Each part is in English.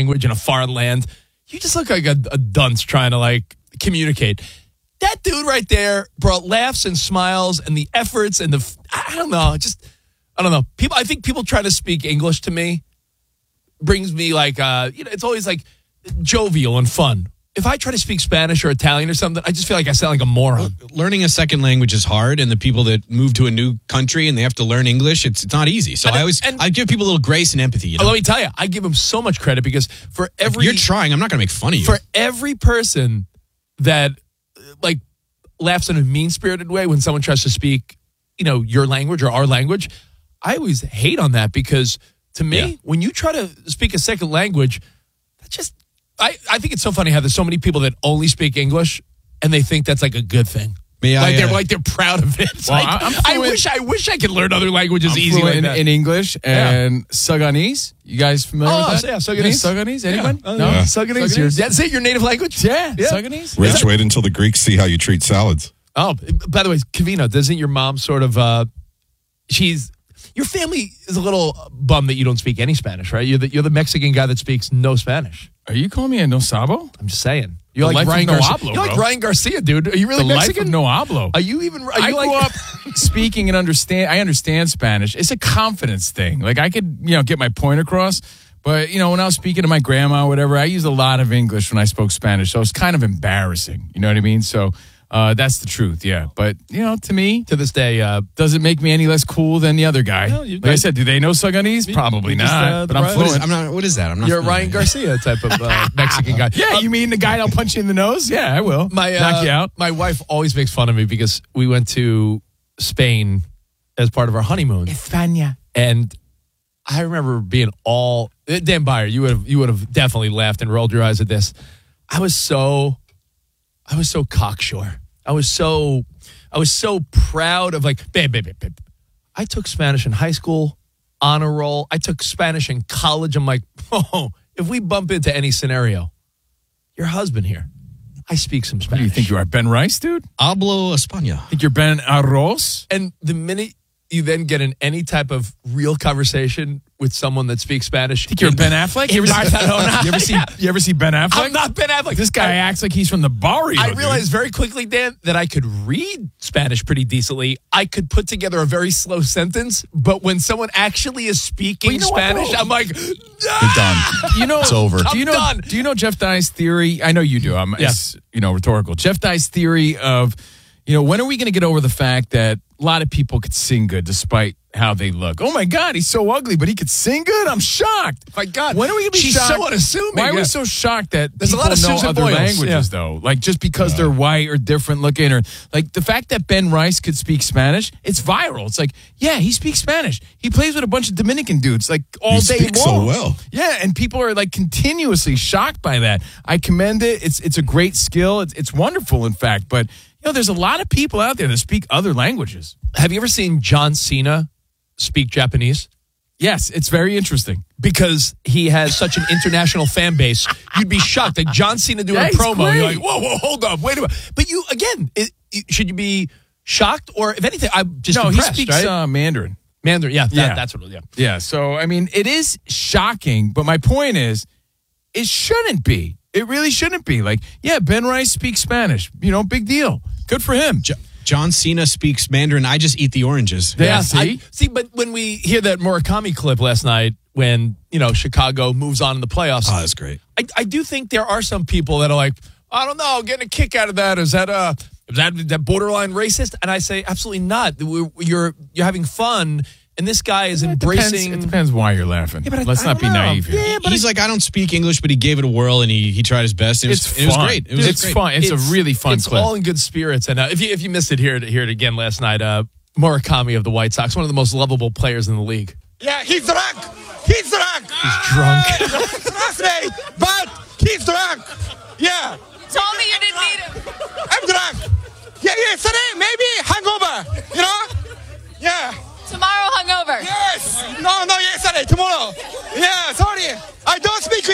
language in a foreign land, you just look like a dunce trying to like communicate. That dude right there brought laughs and smiles and the efforts and I don't know. I think people try to speak English to me brings me like, it's always like jovial and fun. If I try to speak Spanish or Italian or something, I just feel like I sound like a moron. Learning a second language is hard, and the people that move to a new country and they have to learn English, it's not easy. So I give people a little grace and empathy. You know? Let me tell you, I give them so much credit because for every... You're trying. I'm not going to make fun of you. For every person that like laughs in a mean-spirited way when someone tries to speak, your language or our language, I always hate on that because to me, when you try to speak a second language, that's just... I think it's so funny how there's so many people that only speak English and they think that's like a good thing. They're proud of it. Well, I wish I could learn other languages easy like that. In English and Sudanese. You guys familiar with that? Yeah, Sudanese. Sudanese? Anyone? Yeah. No? Yeah. Sudanese. That's it, your native language? Yeah. Sudanese. Rich, wait until the Greeks see how you treat salads. Oh, by the way, Kavino, doesn't your mom sort of, your family is a little bummed that you don't speak any Spanish, right? You're the Mexican guy that speaks no Spanish. Are you calling me a no sabo? I'm just saying. You're The like life Ryan of no Garcia. hablo, You're like bro. Ryan Garcia, dude. Are you really The Mexican? life of no hablo. Are you even? Are I you grew up speaking and I understand Spanish. It's a confidence thing. Like I could, get my point across. But, when I was speaking to my grandma or whatever, I used a lot of English when I spoke Spanish. So it's kind of embarrassing. You know what I mean? So that's the truth, yeah. But, to me, to this day, does it make me any less cool than the other guy? No, like I said, do they know Sudanese? Probably not. But I'm fluent. What is that? I'm not. You're a Ryan Garcia type of Mexican guy. Yeah, you mean the guy that'll punch you in the nose? Yeah, I will. Knock you out. My wife always makes fun of me because we went to Spain as part of our honeymoon. España. And I remember being Dan Byer, you would have definitely laughed and rolled your eyes at this. I was so cocksure. I was so proud of like, babe. I took Spanish in high school, honor roll. I took Spanish in college. I'm like, if we bump into any scenario, your husband here, I speak some Spanish. What do you think you are, Ben Rice, dude? Hablo España. Think you're Ben Arroz? And the minute you then get in any type of real conversation with someone that speaks Spanish. Think you're Ben Affleck? You ever see Ben Affleck? I'm not Ben Affleck. This guy acts like he's from the barrio. I realized very quickly, Dan, that I could read Spanish pretty decently. I could put together a very slow sentence, but when someone actually is speaking Spanish, I'm like, You're done. It's over. done. Do you know Jeff Dye's theory? I know you do. It's rhetorical. Jeff Dye's theory of, when are we going to get over the fact that a lot of people could sing good despite how they look? Oh my God, he's so ugly, but he could sing good? I'm shocked. My God. When are we going to be She's shocked? so unassuming. Why are we so shocked that there's a people lot of know Susan other Boyles, languages, though? Like, just because they're white or different looking, or like the fact that Ben Rice could speak Spanish, it's viral. It's like, yeah, he speaks Spanish. He plays with a bunch of Dominican dudes like all day long. So well. Yeah, and people are like continuously shocked by that. I commend it. It's a great skill. It's wonderful, in fact. But there's a lot of people out there that speak other languages. Have you ever seen John Cena speak Japanese? Yes, it's very interesting. Because he has such an international fan base, you'd be shocked. Like John Cena doing a promo, great. you're like, whoa, hold up, wait a minute. But you, again, should you be shocked? Or if anything, I'm just impressed, he speaks right? Mandarin. Mandarin, that's what it is. Yeah, so, I mean, it is shocking, but my point is, it shouldn't be. It really shouldn't be. Like, yeah, Ben Rice speaks Spanish. Big deal. Good for him. John Cena speaks Mandarin. I just eat the oranges. Yeah, see? But when we hear that Murakami clip last night, when, Chicago moves on in the playoffs. Oh, that's great. I do think there are some people that are like, I don't know, getting a kick out of that. Is that borderline racist? And I say, absolutely not. You're having fun. And this guy is embracing... It depends why you're laughing. Yeah, Let's not be naive here. Yeah, he's like, I don't speak English, but he gave it a whirl and he tried his best. It was great. It's fun. It's a really fun clip. It's all in good spirits. And if you missed it, hear it again last night. Murakami of the White Sox, one of the most lovable players in the league. Yeah, he's drunk. He's drunk. He's drunk. Last day, but he's drunk. Yeah. Told me you didn't need him. I'm drunk. Yeah, yesterday, maybe hangover. Yeah. Tomorrow hungover. Yes. No, yesterday, tomorrow. Yeah, sorry. I don't speak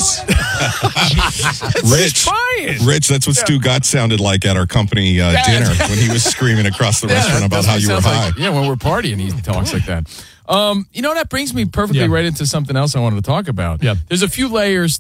English. Rich, that's what Stu Gott sounded like at our company dinner when he was screaming across the restaurant about how you were high. Like, when we're partying, he talks like that. That brings me perfectly right into something else I wanted to talk about. Yeah. There's a few layers